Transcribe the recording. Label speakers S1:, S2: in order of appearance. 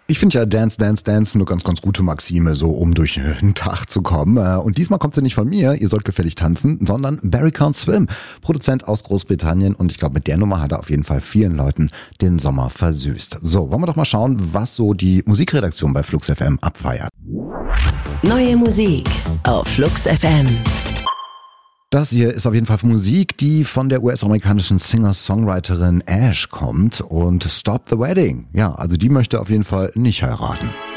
S1: Ich finde ja Dance, Dance, Dance eine ganz, ganz gute Maxime, so um durch den Tag zu kommen. Und diesmal kommt sie nicht von mir, ihr sollt gefällig tanzen, sondern Barry Can't Swim, Produzent aus Großbritannien. Und ich glaube, mit der Nummer hat er auf jeden Fall vielen Leuten den Sommer versüßt. So, wollen wir doch mal schauen, was so die Musikredaktion bei Flux FM abfeiert.
S2: Neue Musik auf Flux FM.
S1: Das hier ist auf jeden Fall Musik, die von der US-amerikanischen Singer-Songwriterin Ash kommt und Stop the Wedding. Ja, also die möchte auf jeden Fall nicht heiraten.